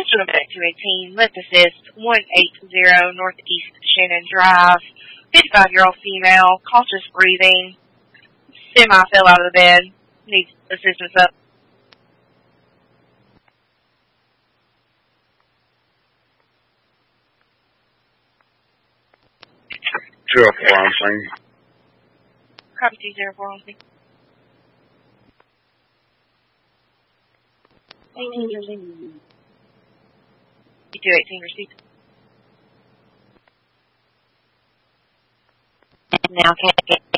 Attention back to 18. Let's assist 180 Northeast Shannon Drive. 55-year-old female, cautious breathing. Semi fell out of the bed. Needs assistance up. 204 on scene. Copy 204 on scene. 218 received. Now,